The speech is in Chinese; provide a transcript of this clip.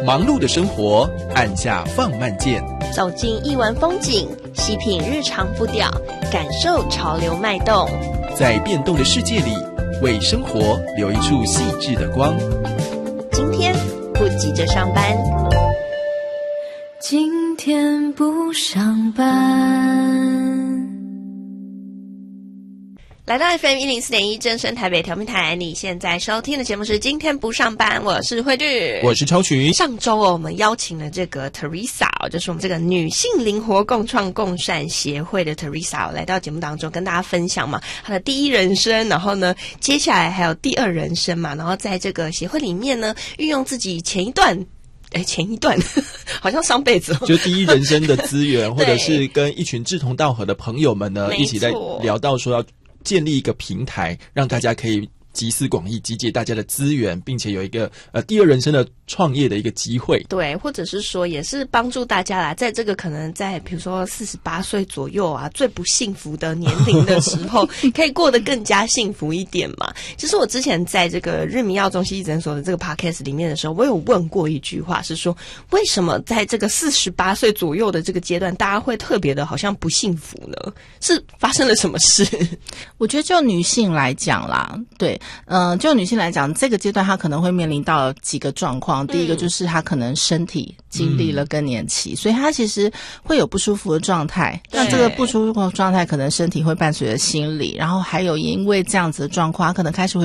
忙碌的生活，按下放慢键， 走进艺文风景，细品日常步调，感受潮流脉动。 在变动的世界里，为生活留一处细致的光。 今天不急着上班， 今天不上班。 来到 FM104.1 正声台北调频台，你现在收听的节目是今天不上班，我是慧律， 我是超群。 上周我们邀请了这个 Teresa， 就是我们这个女性灵活共创共善协会的 Teresa 来到节目当中跟大家分享嘛，她的第一人生，然后呢接下来还有第二人生嘛，然后在这个协会里面呢运用自己前一段好像上辈子就第一人生的资源或者是跟一群志同道合的朋友们呢一起在聊到说要建立一个平台，让大家可以集思广益，集结大家的资源，并且有一个第二人生的创业的一个机会。 对，或者是说也是帮助大家啦，在这个可能在比如说48岁左右啊，最不幸福的年龄的时候可以过得更加幸福一点嘛。其实我之前在这个日明药中西医诊所的这个 podcast 里面的时候，我有问过一句话，是说为什么在这个48岁左右的这个阶段大家会特别的好像不幸福呢？是发生了什么事？ 我觉得就女性来讲啦，对，就女性来讲，这个阶段她可能会面临到几个状况。第一个就是她可能身体经历了更年期，所以她其实会有不舒服的状态。那这个不舒服的状态，可能身体会伴随着心理，然后还有因为这样子的状况，她可能开始会